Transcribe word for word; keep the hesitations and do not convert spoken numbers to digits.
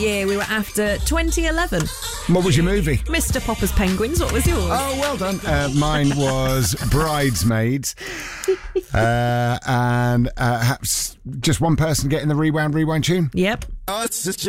year we were after twenty eleven. What was your movie? Mister Popper's Penguins. What was yours? Oh, well done. Uh, mine was Bridesmaids. Uh, and uh, just one person getting the rewound, rewind tune. Yep. Oh, it's just